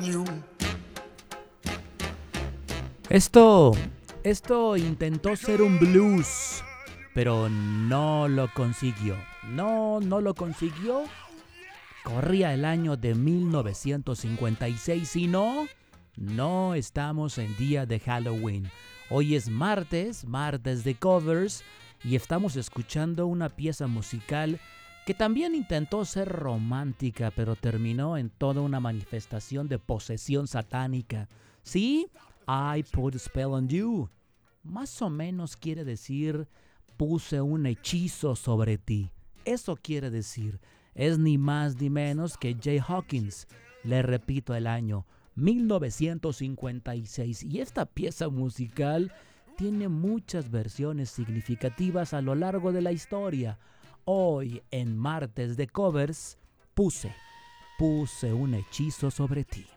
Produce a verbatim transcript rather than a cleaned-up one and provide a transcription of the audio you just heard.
you. Esto, esto intentó ser un blues, pero no lo consiguió. No, no lo consiguió. Corría el año de mil novecientos cincuenta y seis y no, no estamos en día de Halloween. Hoy es martes, martes de covers, y estamos escuchando una pieza musical que también intentó ser romántica, pero terminó en toda una manifestación de posesión satánica. ¿Sí? I put a spell on you. Más o menos quiere decir puse un hechizo sobre ti. Eso quiere decir. Es ni más ni menos que Jay Hawkins. Le repito el año mil novecientos cincuenta y seis. Y esta pieza musical tiene muchas versiones significativas a lo largo de la historia. Hoy, en Martes de Covers, puse, puse un hechizo sobre ti.